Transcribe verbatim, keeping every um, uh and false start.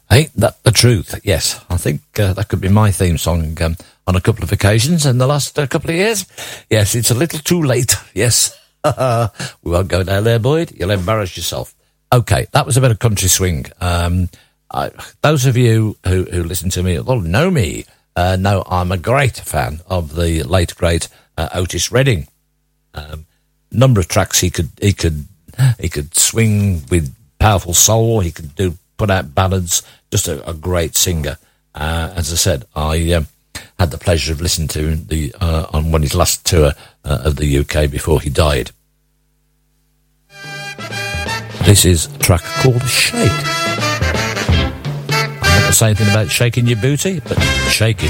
Ain't that the truth? Yes, I think uh, that could be my theme song um, on a couple of occasions in the last uh, couple of years. Yes, it's a little too late. Yes. We won't go down there, Boyd. You'll embarrass yourself. Okay, that was a bit of country swing. Um, I, those of you who, who listen to me, well, know me, uh, know I'm a great fan of the late, great uh, Otis Redding. Um, number of tracks he could, he could, he could swing with powerful soul. He could do, put out ballads. Just a, a great singer. Uh, as I said, I um, had the pleasure of listening to the uh, on one of his last tour uh, of the U K before he died. This is a track called Shake. I'm not going to say anything about shaking your booty, but shake it.